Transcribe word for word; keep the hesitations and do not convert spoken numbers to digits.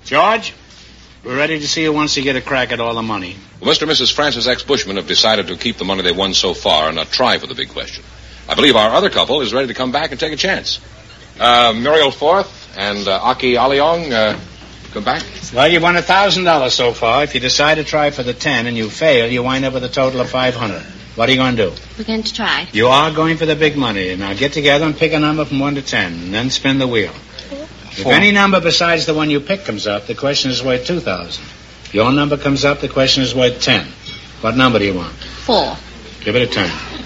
George, we're ready to see who wants to get a crack at all the money. Well, Mister and Missus Francis X. Bushman have decided to keep the money they won so far and not try for the big question. I believe our other couple is ready to come back and take a chance. Uh, Muriel Forth and uh, Aki Aliong, uh, come back. Well, you won a thousand dollars so far. If you decide to try for the ten and you fail, you wind up with a total of five hundred. What are you going to do? We're going to try. You are going for the big money. Now get together and pick a number from one to ten, and then spin the wheel. If Four. any number besides the one you pick comes up, the question is worth two thousand. Your number comes up, the question is worth ten. What number do you want? Four. Give it a turn.